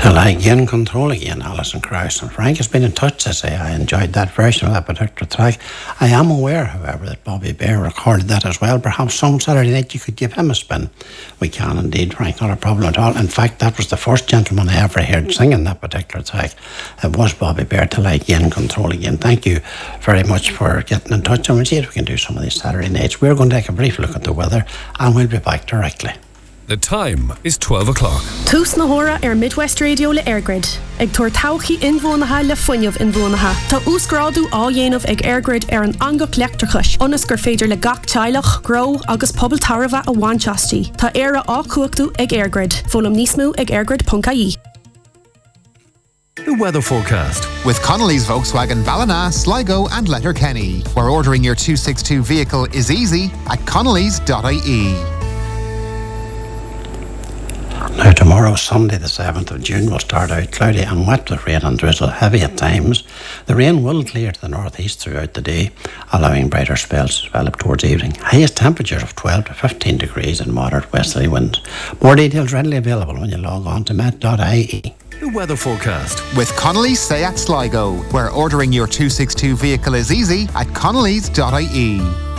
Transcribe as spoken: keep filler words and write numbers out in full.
Till I gain control again, Alison Krauss. And Frank has been in touch to say I enjoyed that version of that particular track. I am aware, however, that Bobby Bear recorded that as well. Perhaps some Saturday night you could give him a spin. We can indeed, Frank, not a problem at all. In fact, that was the first gentleman I ever heard singing that particular track. It was Bobby Bear, Till I Gain Control Again. Thank you very much for getting in touch, and we'll see if we can do some of these Saturday nights. We're going to take a brief look at the weather, and we'll be back directly. The time is twelve o'clock. Tús na hora ar Midwest Radio le Airgrid. Ag tuair tauchaí inmhónatha le fuinneamh inmhónatha. Tá úsgrádu á dhéanamh ag Airgrid ar an angach leachtrachais. Onas gur féidir le gach teilech, grow agus pobl tarva a bhainteastí. Tá éire á cuachtaú ag Airgrid. Fólam níos mó ag airgrid dot I E. The weather forecast with Connolly's Volkswagen Ballina, Sligo and Letterkenny, where ordering your two sixty-two vehicle is easy at connellys dot I E. Now tomorrow, Sunday the seventh of June, will start out cloudy and wet with rain and drizzle, heavy at times. The rain will clear to the northeast throughout the day, allowing brighter spells to develop towards evening. Highest temperatures of twelve to fifteen degrees and moderate westerly winds. More details readily available when you log on to met dot I E. The weather forecast with Connolly's Say at Sligo, where ordering your two sixty-two vehicle is easy at connellys dot I E.